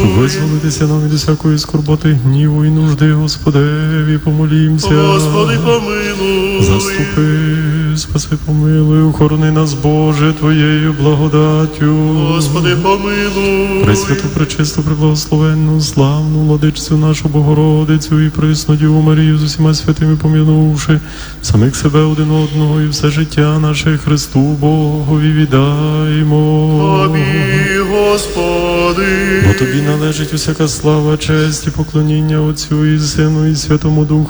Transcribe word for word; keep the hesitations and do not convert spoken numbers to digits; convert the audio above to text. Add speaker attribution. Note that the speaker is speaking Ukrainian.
Speaker 1: щоб визволитися нам від усякої скорботи, гніву і нужди, Господеві, помолімся.
Speaker 2: Господи, помилуй.
Speaker 1: Заступи, спаси, помилуй, охорони нас, Боже, Твоєю благодаттю.
Speaker 2: Господи, помилуй.
Speaker 1: Пресвяту, пречисту, преблагословенну, славну владичцю нашу Богородицю і присну Діву Марію з усіма святими пом'янувши самих себе один одного і все життя наше Христу Богові віддаємо.
Speaker 2: Тобі, Господи.
Speaker 1: Бо Тобі належить усяка слава, честь і поклоніння Отцю і Сину і Святому Духу,